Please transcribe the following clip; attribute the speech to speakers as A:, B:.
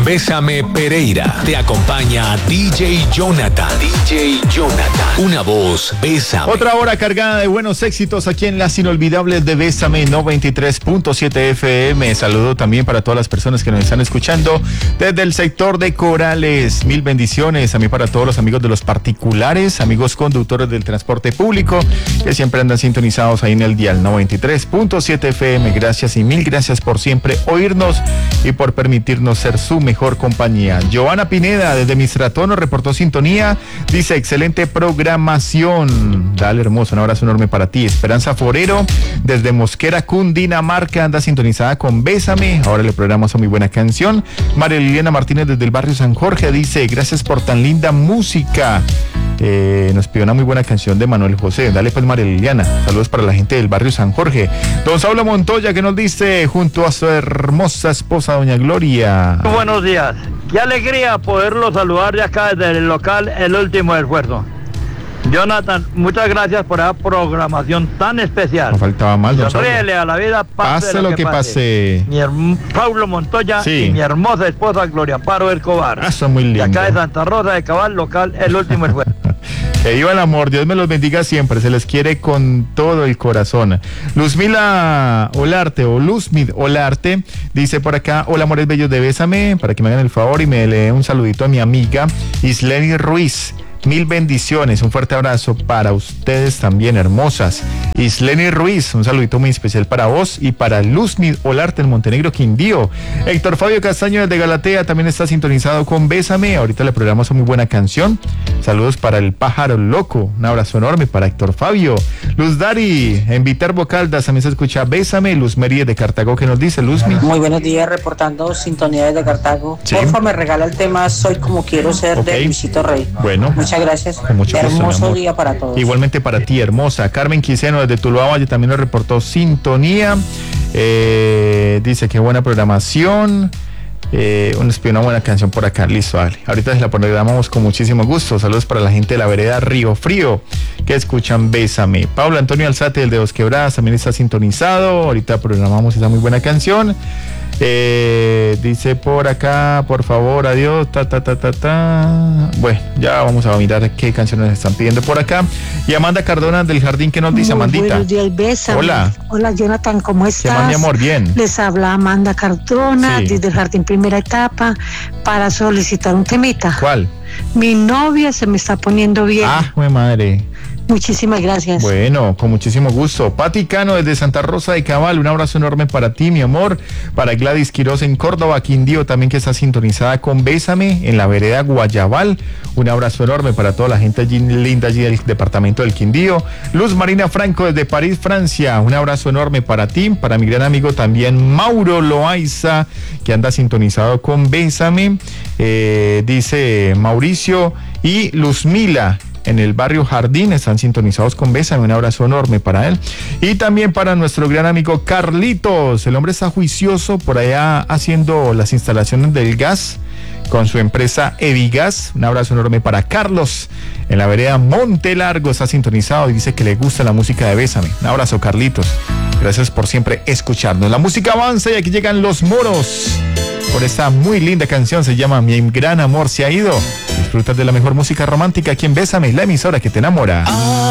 A: Bésame Pereira. Te acompaña DJ Jonathan. DJ Jonathan. Una voz, Bésame.
B: Otra hora cargada de buenos éxitos aquí en Las Inolvidables de Bésame 93.7 FM. Saludo también para todas las personas que nos están escuchando desde el sector de Corales. Mil bendiciones. A mí para todos los amigos de los particulares, amigos conductores del transporte público que siempre andan sintonizados ahí en el dial 93.7 FM. Gracias y mil gracias por siempre oírnos y por permitirnos ser su mejor compañía. Joana Pineda desde Mistratón nos reportó sintonía. Dice, excelente programación. Dale, hermoso, un abrazo enorme para ti. Esperanza Forero desde Mosquera, Cundinamarca, anda sintonizada con Bésame. Ahora le programamos a muy buena canción. María Liliana Martínez desde el barrio San Jorge dice, gracias por tan linda música. Nos pidió una muy buena canción de Manuel José. Dale pues, María Liliana. Saludos para la gente del barrio San Jorge. Don Saulo Montoya, que nos dice junto a su hermosa esposa, doña Gloria.
C: Buenos días. Qué alegría poderlo saludar de acá desde el local El Último Esfuerzo. Jonathan, muchas gracias por esa programación tan especial.
B: No faltaba más, don Saulo.
C: Sonríele a la vida,
B: pase lo que pase.
C: Paulo Montoya
B: sí.
C: Y mi hermosa esposa Gloria Amparo Escobar.
B: Eso es muy lindo.
C: De acá de Santa Rosa de Cabal, local El Último Esfuerzo.
B: Que viva el amor, Dios me los bendiga siempre, se les quiere con todo el corazón. Luzmila Olarte o Luzmid Olarte dice por acá, hola amores bellos de Bésame, para que me hagan el favor y me lee un saludito a mi amiga Isleni Ruiz. Mil bendiciones, un fuerte abrazo para ustedes también, hermosas. Isleni Ruiz, un saludito muy especial para vos y para Luzmid Olarte, el Montenegro Quindío. Héctor Fabio Castaño desde Galatea también está sintonizado con Bésame. Ahorita le programamos una muy buena canción. Saludos para el Pájaro Loco, un abrazo enorme para Héctor Fabio. Luz Dari, en Viterbo Caldas también se escucha Bésame. Luz Meri de Cartago, ¿qué nos dice, Luzmi?
D: Muy buenos días, reportando sintonía desde Cartago.
B: Sí.
D: Porfa, me regala el tema Soy como quiero ser, de Luisito Rey.
B: Bueno.
D: Muchas gracias.
B: Con mucho gusto,
D: hermoso día para todos.
B: Igualmente para ti, hermosa. Carmen Quiseno desde Tuluá Valle también nos reportó sintonía. Dice que buena programación. Nos pidió una buena canción por acá. Listo, dale. Ahorita se la programamos con muchísimo gusto. Saludos para la gente de la vereda Río Frío que escuchan Bésame. Pablo Antonio Alzate, el de Dos Quebradas, también está sintonizado. Ahorita programamos esa muy buena canción. Dice por acá, por favor, adiós, Bueno, ya vamos a mirar qué canciones nos están pidiendo por acá. Y Amanda Cardona del Jardín, ¿qué nos dice, Amandita?
E: Buenos días, Bésame.
B: Hola.
E: Hola, Jonathan, ¿cómo estás?
B: ¿Qué más, mi amor? Bien.
E: Les habla Amanda Cardona,
B: sí,
E: desde el Jardín Primera Etapa, para solicitar un temita.
B: ¿Cuál?
E: Mi novia se me está poniendo bien.
B: Ah, mi madre.
E: Muchísimas gracias.
B: Bueno, con muchísimo gusto. Pati Cano desde Santa Rosa de Cabal, un abrazo enorme para ti, mi amor. Para Gladys Quiroz en Córdoba, Quindío, también que está sintonizada con Bésame en la vereda Guayabal. Un abrazo enorme para toda la gente allí linda allí del departamento del Quindío. Luz Marina Franco desde París, Francia, un abrazo enorme para ti, para mi gran amigo también Mauro Loaiza, que anda sintonizado con Bésame. Dice Mauricio y Luzmila en el barrio Jardín, están sintonizados con Bésame, un abrazo enorme para él. Y también para nuestro gran amigo Carlitos, el hombre está juicioso por allá haciendo las instalaciones del gas con su empresa Evigas. Un abrazo enorme para Carlos, en la vereda Monte Largo, está sintonizado y dice que le gusta la música de Bésame. Un abrazo, Carlitos, gracias por siempre escucharnos. La música avanza y aquí llegan Los Moros por esta muy linda canción, se llama Mi Gran Amor Se Ha Ido. Disfrutas de la mejor música romántica aquí en Bésame, la emisora que te enamora.